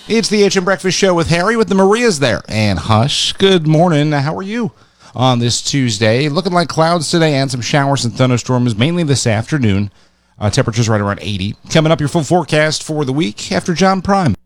It's the HM Breakfast Show with Harry with the Marias there. And Hush, good morning. How are you on this Tuesday? Looking like clouds today and some showers and thunderstorms, mainly this afternoon. Temperatures right around 80. Coming up, your full forecast for the week after John Prime.